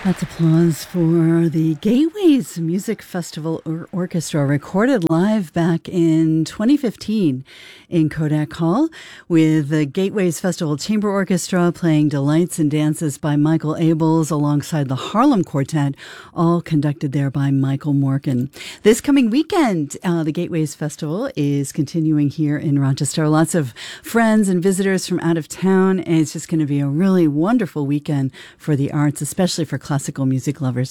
That's applause for the Gateways Music Festival Orchestra, recorded live back in 2015 in Kodak Hall, with the Gateways Festival Chamber Orchestra playing Delights and Dances by Michael Abels alongside the Harlem Quartet, all conducted there by Michael Morgan. This coming weekend, the Gateways Festival is continuing here in Rochester. Lots of friends and visitors from out of town, and it's just going to be a really wonderful weekend for the arts, especially for classical music lovers.